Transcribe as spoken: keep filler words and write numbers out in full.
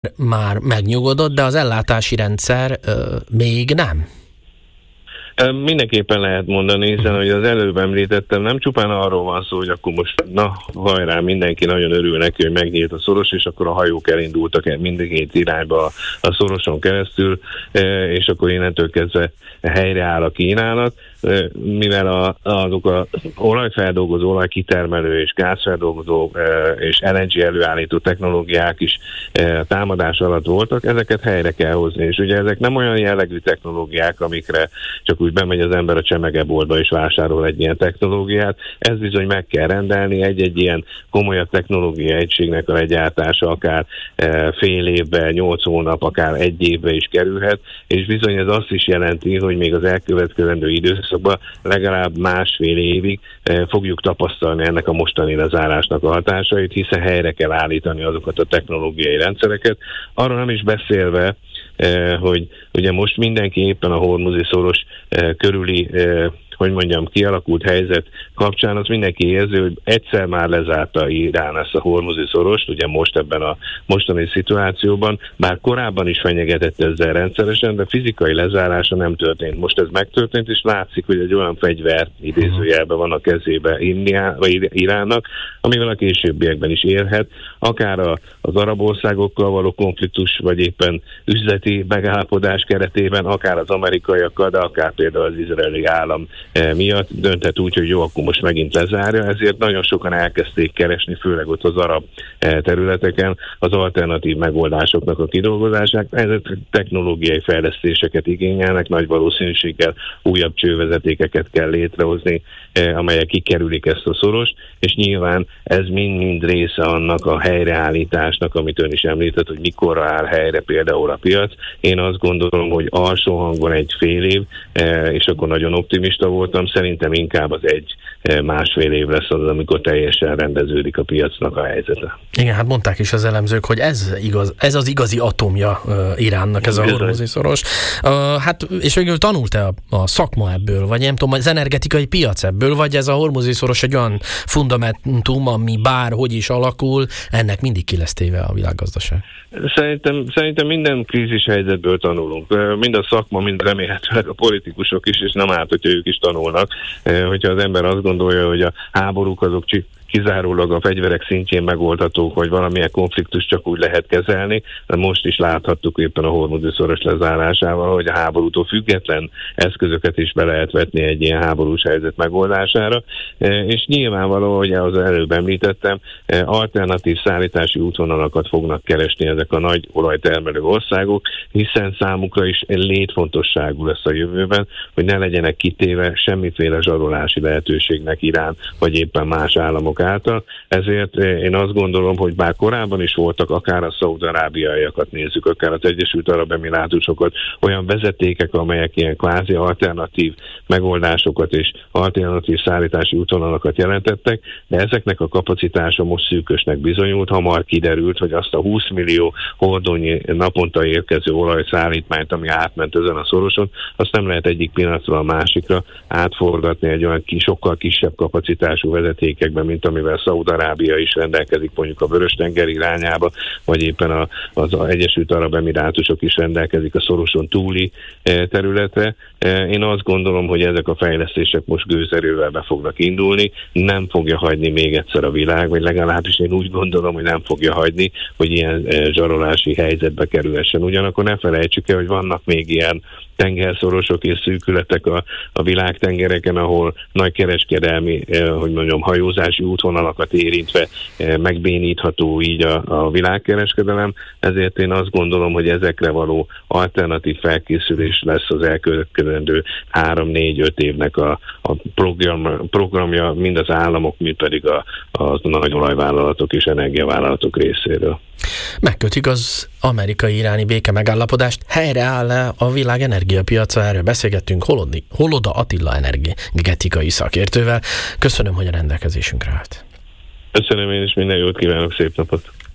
már megnyugodott, de az ellátási rendszer ö, még nem. Mindenképpen lehet mondani, hiszen, hogy az előbb említettem, nem csupán arról van szó, hogy akkor most, na, hajrá, mindenki nagyon örül neki, hogy megnyílt a szoros, és akkor a hajók elindultak mindkét irányba a, a szoroson keresztül, és akkor innentől kezdve helyreáll a kínálat, mivel a, azok az olajfeldolgozó, olajkitermelő és gázfeldolgozó és el en gé előállító technológiák is támadás alatt voltak, ezeket helyre kell hozni, és ugye ezek nem olyan jellegű technológiák, amikre csak úgy bemegy az ember a csemegeboltba és vásárol egy ilyen technológiát, ez bizony meg kell rendelni, egy-egy ilyen komolyabb technológia egységnek a legyártása akár fél évben, nyolc hónap, akár egy évbe is kerülhet, és bizony ez azt is jelenti, hogy még az elkövetkezendő időszakban legalább másfél évig fogjuk tapasztalni ennek a mostani lezárásnak a hatásait, hiszen helyre kell állítani azokat a technológiai rendszereket. Arról nem is beszélve, hogy ugye most mindenki éppen a hormuzi szoros körüli, hogy mondjam, kialakult helyzet kapcsán, az mindenki érzi, hogy egyszer már lezárta Irán ezt a hormuzi szorost, ugye most ebben a mostani szituációban, bár korábban is fenyegetett ezzel rendszeresen, de fizikai lezárása nem történt. Most ez megtörtént, és látszik, hogy egy olyan fegyver idézőjelben van a kezébe Indiá, vagy Iránnak, amivel a későbbiekben is érhet, akár a, az arab országokkal való konfliktus, vagy éppen üzleti megállapodás keretében, akár az amerikaiakkal, de akár például az izraeli állam miatt dönthet úgy, hogy jó, akkor most megint lezárja, ezért nagyon sokan elkezdték keresni, főleg ott az arab területeken az alternatív megoldásoknak a kidolgozását. Ezek technológiai fejlesztéseket igényelnek, nagy valószínűséggel újabb csővezetékeket kell létrehozni, amelyek kikerülik ezt a szorost, és nyilván ez mind-mind része annak a helyreállításnak, amit ön is említett, hogy mikorra áll helyre például a piac. Én azt gondolom, hogy alsó hangon egy fél év, és akkor nagyon optimista voltam, szerintem inkább az egy másfél év lesz az, amikor teljesen rendeződik a piacnak a helyzete. Igen, hát mondták is az elemzők, hogy ez, igaz, ez az igazi atomja uh, Iránnak, ez a hormuzi szoros. Uh, hát, és végül tanult-e a, a szakma ebből, vagy nem tudom, az energetikai piac ebből, vagy ez a hormuzi szoros egy olyan fundamentum, ami bárhogy is alakul, ennek mindig ki lesz téve a világgazdaság? Szerintem, szerintem minden krízis helyzetből tanulunk. Mind a szakma, mind remélhetőleg a politikusok is, és nem árt, hogyha ők is tanulnak. Hogyha az ember azt gondolja, hogy a háborúk azok kizárólag a fegyverek szintjén megoldhatók, hogy valamilyen konfliktus csak úgy lehet kezelni, de most is láthattuk éppen a hormuzi szoros lezárásával, hogy a háborútól független eszközöket is be lehet vetni egy ilyen háborús helyzet megoldására, és nyilvánvaló, hogy az előbb említettem, alternatív szállítási útvonalakat fognak keresni ezek a nagy olajtermelő országok, hiszen számukra is létfontosságú lesz a jövőben, hogy ne legyenek kitéve semmiféle zsarolási lehetőségnek Irán, vagy éppen más államok által. Ezért én azt gondolom, hogy bár korábban is voltak, akár a szaúd-arábiaiakat nézzük, akár az Egyesült Arab Emirátusokat, olyan vezetékek, amelyek ilyen kvázi alternatív megoldásokat és alternatív szállítási útvonalakat jelentettek, de ezeknek a kapacitása most szűkösnek bizonyult, hamar kiderült, hogy azt a húsz millió hordónyi naponta érkező olajszállítmányt, ami átment ezen a szoroson, azt nem lehet egyik pillanatról a másikra átforgatni egy olyan kis, sokkal kisebb kapacitású vezetékekben, mint amivel Szaúd-Arábia is rendelkezik mondjuk a Vörös-tenger irányába, vagy éppen a, az Egyesült Arab Emirátusok is rendelkezik a szoroson túli területre. Én azt gondolom, hogy ezek a fejlesztések most gőzerővel be fognak indulni, nem fogja hagyni még egyszer a világ, vagy legalábbis én úgy gondolom, hogy nem fogja hagyni, hogy ilyen zsarolási helyzetbe kerülhessen. Ugyanakkor ne felejtsük el, hogy vannak még ilyen tengerszorosok és szűkületek a, a világtengereken, ahol nagy kereskedelmi, hogy mondjam, hajózási útvonalakat érintve megbénítható így a, a világkereskedelem. Ezért én azt gondolom, hogy ezekre való alternatív felkészülés lesz az elkövetkezendő három-négy-öt évnek a, a program, programja, mind az államok, mind pedig a, a nagy olajvállalatok és energiavállalatok részéről. Megkötik az amerikai-iráni béke megállapodást, helyreáll-e a világ energiapiaca? Erről beszélgettünk Holodi, Holoda Attila energetikai szakértővel. Köszönöm, hogy a rendelkezésünkre állt. Köszönöm én is, minden jót kívánok, szép napot!